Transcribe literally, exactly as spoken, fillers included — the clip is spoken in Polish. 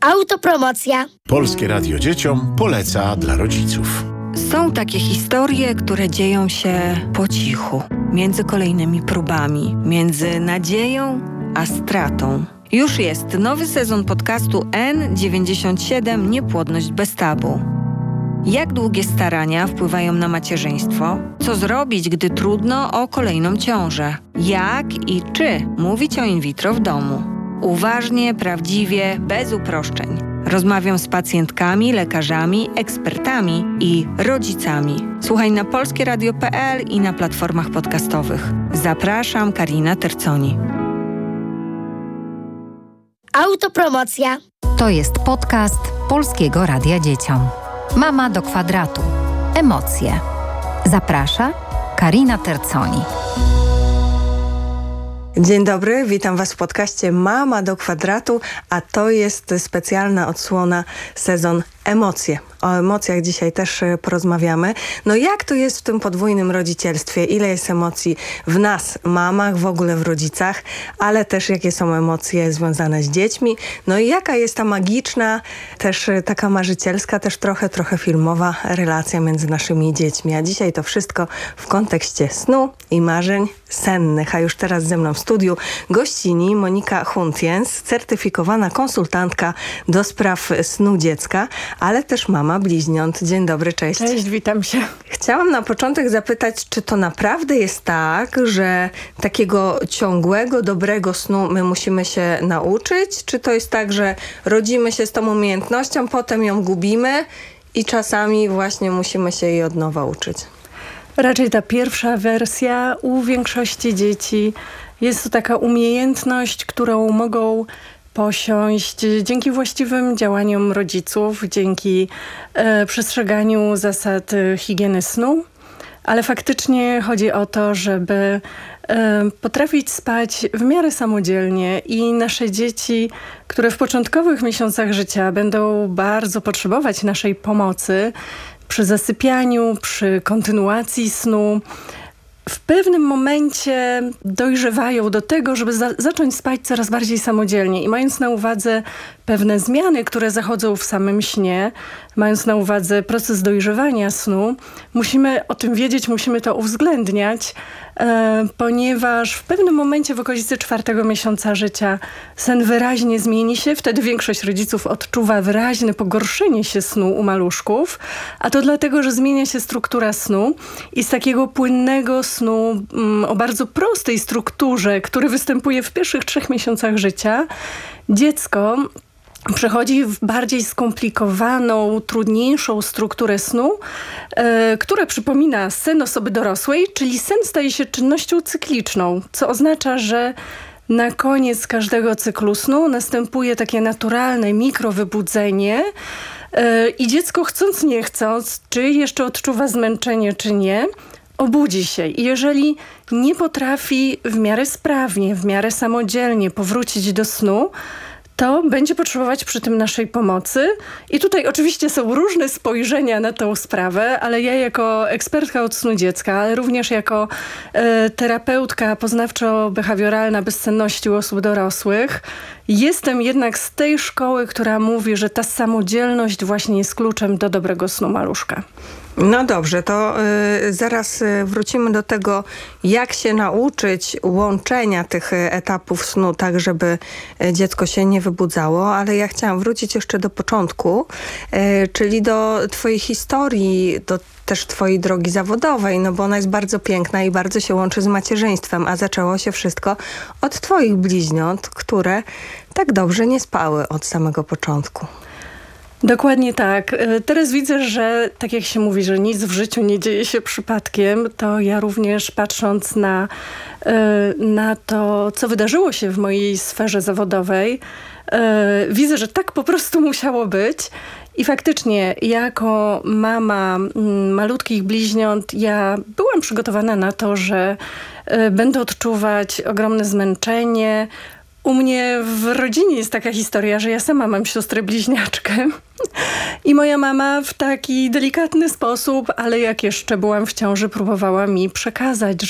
Autopromocja. Polskie Radio Dzieciom poleca dla rodziców. Są takie historie, które dzieją się po cichu, między kolejnymi próbami, między nadzieją a stratą. Już jest nowy sezon podcastu N dziewięćdziesiąt siedem Niepłodność bez tabu. Jak długie starania wpływają na macierzyństwo? Co zrobić, gdy trudno o kolejną ciążę? Jak i czy mówić o in vitro w domu? Uważnie, prawdziwie, bez uproszczeń. Rozmawiam z pacjentkami, lekarzami, ekspertami i rodzicami. Słuchaj na polskie radio kropka p l i na platformach podcastowych. Zapraszam, Karina Terconi. Autopromocja. To jest podcast Polskiego Radia Dzieciom. Mama do kwadratu. Emocje. Zaprasza Karina Terconi. Dzień dobry, witam Was w podcaście Mama do kwadratu, a to jest specjalna odsłona sezon Emocje. O emocjach dzisiaj też porozmawiamy. No jak to jest w tym podwójnym rodzicielstwie? Ile jest emocji w nas, mamach, w ogóle w rodzicach, ale też jakie są emocje związane z dziećmi? No i jaka jest ta magiczna, też taka marzycielska, też trochę, trochę filmowa relacja między naszymi dziećmi. A dzisiaj to wszystko w kontekście snu i marzeń sennych. A już teraz ze mną w studiu gościni Monika Huntiens, certyfikowana konsultantka do spraw snu dziecka, ale też mama bliźniąt. Dzień dobry, cześć. Cześć, witam się. Chciałam na początek zapytać, czy to naprawdę jest tak, że takiego ciągłego, dobrego snu my musimy się nauczyć? Czy to jest tak, że rodzimy się z tą umiejętnością, potem ją gubimy i czasami właśnie musimy się jej od nowa uczyć? Raczej ta pierwsza wersja u większości dzieci jest to taka umiejętność, którą mogą posiąść dzięki właściwym działaniom rodziców, dzięki e, przestrzeganiu zasad higieny snu, ale faktycznie chodzi o to, żeby e, potrafić spać w miarę samodzielnie i nasze dzieci, które w początkowych miesiącach życia będą bardzo potrzebować naszej pomocy przy zasypianiu, przy kontynuacji snu, w pewnym momencie dojrzewają do tego, żeby za- zacząć spać coraz bardziej samodzielnie i mając na uwadze pewne zmiany, które zachodzą w samym śnie, mając na uwadze proces dojrzewania snu, musimy o tym wiedzieć, musimy to uwzględniać, e, ponieważ w pewnym momencie w okolicy czwartego miesiąca życia sen wyraźnie zmieni się, wtedy większość rodziców odczuwa wyraźne pogorszenie się snu u maluszków, a to dlatego, że zmienia się struktura snu i z takiego płynnego snu mm, o bardzo prostej strukturze, który występuje w pierwszych trzech miesiącach życia, dziecko przechodzi w bardziej skomplikowaną, trudniejszą strukturę snu, e, która przypomina sen osoby dorosłej, czyli sen staje się czynnością cykliczną, co oznacza, że na koniec każdego cyklu snu następuje takie naturalne mikrowybudzenie e, i dziecko chcąc nie chcąc, czy jeszcze odczuwa zmęczenie, czy nie, obudzi się i jeżeli nie potrafi w miarę sprawnie, w miarę samodzielnie powrócić do snu, to będzie potrzebować przy tym naszej pomocy. I tutaj oczywiście są różne spojrzenia na tą sprawę, ale ja jako ekspertka od snu dziecka, ale również jako e, terapeutka poznawczo-behawioralna bezsenności u osób dorosłych, jestem jednak z tej szkoły, która mówi, że ta samodzielność właśnie jest kluczem do dobrego snu maluszka. No dobrze, to y, zaraz y, wrócimy do tego, jak się nauczyć łączenia tych y, etapów snu, tak żeby y, dziecko się nie wybudzało, ale ja chciałam wrócić jeszcze do początku, y, czyli do twojej historii, do też twojej drogi zawodowej, no bo ona jest bardzo piękna i bardzo się łączy z macierzyństwem, a zaczęło się wszystko od twoich bliźniąt, które tak dobrze nie spały od samego początku. Dokładnie tak. Teraz widzę, że tak jak się mówi, że nic w życiu nie dzieje się przypadkiem, to ja również patrząc na, na to, co wydarzyło się w mojej sferze zawodowej, widzę, że tak po prostu musiało być. I faktycznie jako mama malutkich bliźniąt ja byłam przygotowana na to, że będę odczuwać ogromne zmęczenie. U mnie w rodzinie jest taka historia, że ja sama mam siostrę bliźniaczkę i moja mama w taki delikatny sposób, ale jak jeszcze byłam w ciąży, próbowała mi przekazać,